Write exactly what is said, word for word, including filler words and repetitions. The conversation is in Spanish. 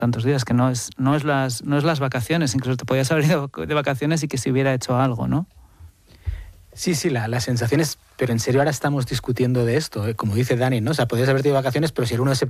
tantos días, que no es, no es las, no es las vacaciones, incluso te podías haber ido de vacaciones y que se hubiera hecho algo, ¿no? Sí, sí, la, la sensación es, pero en serio ahora estamos discutiendo de esto, ¿eh? Como dice Dani, ¿no? O sea, podías haberte ido de vacaciones, pero si el uno de